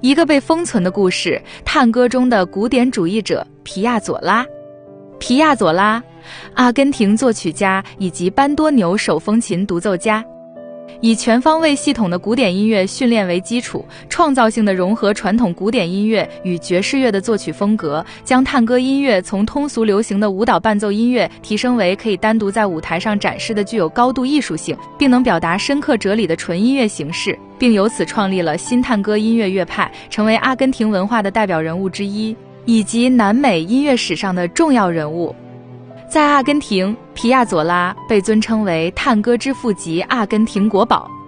一个被封存的故事，探戈中的古典主义者皮亚佐拉。皮亚佐拉，阿根廷作曲家以及班多纽手风琴独奏家，以全方位系统的古典音乐训练为基础，创造性地融合传统古典音乐与爵士乐的作曲风格，将探戈音乐从通俗流行的舞蹈伴奏音乐提升为可以单独在舞台上展示的具有高度艺术性，并能表达深刻哲理的纯音乐形式，并由此创立了新探戈音乐乐派，成为阿根廷文化的代表人物之一，以及南美音乐史上的重要人物。在阿根廷，皮亚佐拉被尊称为探戈之父级阿根廷国宝。